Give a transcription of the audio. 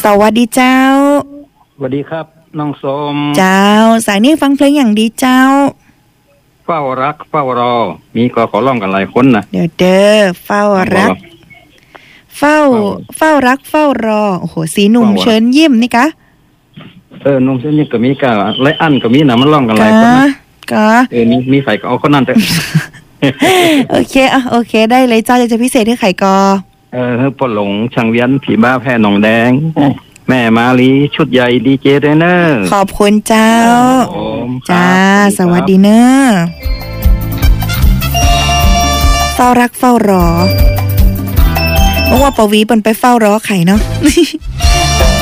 วัสดีเจ้าสวัสดีครับน้องสมเจ้าสายนี้ฟังเพลงอย่างดีเจ้าเฝ้ารักเฝ้ารอมีก็ขอร้องกันหลายคนนะเด้อเฝ้ารักเฝ้ารักเฝ้ารอโอ้โหสีหนุ่มเชิญยิ้มนี่กะนุ่มเช่นนี้ก็มีกะไรอันก็มีนะมันร้องกันหลายคนนะมีไฟก็เอาคนนั้นแต่โอเคโอเคได้เลยเจ้าจะพิเศษให้ไข่กอปหลงช่างเวียนผีบ้าแพร่หนองแดงแม่มาลีชุดใหญ่ดีเจเดเนอร์ขอบคุณเจ้าจ้าสวัสดีเนอร์เฝ้ารักเฝ้ารอเมื่อว่าปวีเป็นไปเฝ้ารอไข่เนาะ